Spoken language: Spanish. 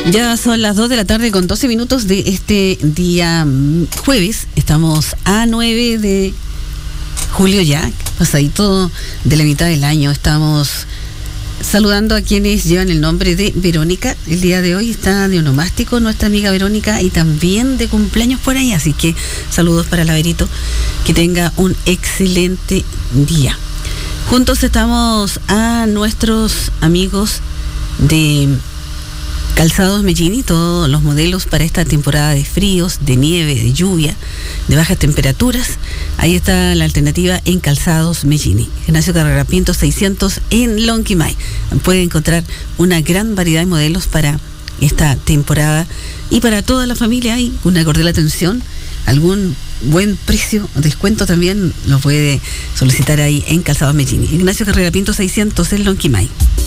Ya son las 2 de la tarde con 12 minutos de este día jueves. Estamos a 9 de julio ya, pasadito de la mitad del año. Estamos saludando a quienes llevan el nombre de Verónica. El día de hoy está de onomástico nuestra amiga Verónica y también de cumpleaños por ahí. Así que saludos para la Verito. Que tenga un excelente día. Juntos estamos a nuestros amigos de Calzados Mellini, todos los modelos para esta temporada de fríos, de nieve, de lluvia, de bajas temperaturas. Ahí está la alternativa en Calzados Mellini. Ignacio Carrera Pinto 600 en Lonquimay. Puede encontrar una gran variedad de modelos para esta temporada y para toda la familia. Hay una cordial atención, algún buen precio, descuento también lo puede solicitar ahí en Calzados Mellini. Ignacio Carrera Pinto 600 en Lonquimay.